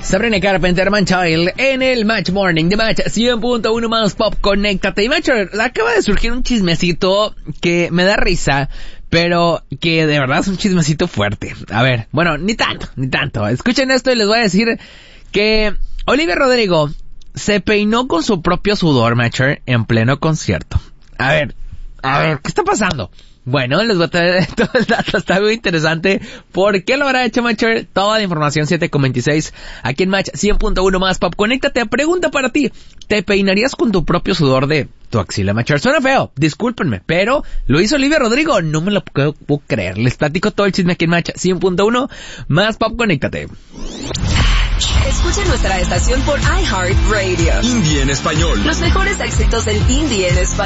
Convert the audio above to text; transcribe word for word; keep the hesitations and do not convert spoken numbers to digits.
Sabrina Carpenter, Manchild, en el Match Morning de Match cien punto uno más Pop, conéctate. Y Match, acaba de surgir un chismecito que me da risa, pero que de verdad es un chismecito fuerte. A ver, bueno, ni tanto, ni tanto. Escuchen esto y les voy a decir que Olivia Rodrigo se peinó con su propio sudor, Matcher, en pleno concierto. A ver, a ver, ¿qué está pasando? Bueno, les voy a traer todo el dato, está muy interesante. ¿Por qué lo habrá hecho, Matcher? Toda la información siete con veintiséis aquí en Match cien punto uno más Pop. Conéctate, pregunta para ti. ¿Te peinarías con tu propio sudor de tu axila, Matcher? Suena feo, discúlpenme, pero lo hizo Olivia Rodrigo. No me lo puedo, puedo creer. Les platico todo el chisme aquí en Match cien punto uno más Pop. Conéctate. Escucha nuestra estación por iHeartRadio. Indie en español. Los mejores éxitos del indie en español.